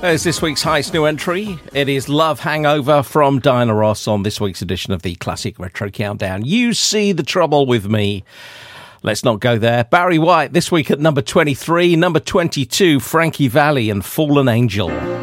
There's this week's highest new entry. It is Love Hangover from Diana Ross on this week's edition of the Classic Retro Countdown. You see the trouble with me. Let's not go there. Barry White this week at number 23. Number 22, Frankie Valli and Fallen Angel.